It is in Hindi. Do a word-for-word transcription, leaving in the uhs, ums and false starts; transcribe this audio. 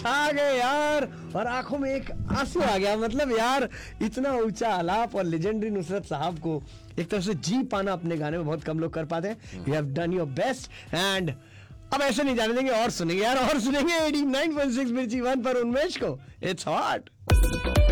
छा गए यार, और आंखों में एक आंसू आ गया। मतलब यार इतना ऊंचा आलाप और लेजेंडरी नुसरत साहब को एक तरफ से जी पाना अपने गाने में बहुत कम लोग कर पाते हैं। You have done your best and अब ऐसे नहीं जाने देंगे, और सुनेंगे यार, और सुनेंगे एटी नाइन पॉइंट सिक्स मिर्ची वन पर उन्मेष को। It's hot.